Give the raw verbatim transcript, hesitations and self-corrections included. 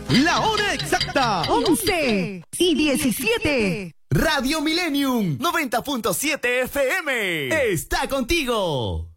La hora exacta. once y diecisiete. Radio Millennium noventa punto siete F M está contigo.